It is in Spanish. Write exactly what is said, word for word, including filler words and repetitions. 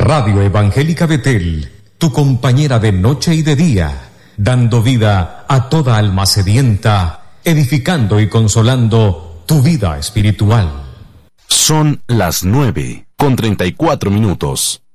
Radio Evangélica Betel, tu compañera de noche y de día, dando vida a toda alma sedienta, edificando y consolando tu vida espiritual. Son las nueve con treinta y cuatro minutos.